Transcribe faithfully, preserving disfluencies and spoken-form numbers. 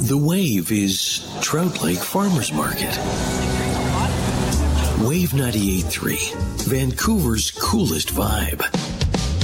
The Wave is Trout Lake Farmers Market. Wave ninety-eight point three, Vancouver's coolest vibe.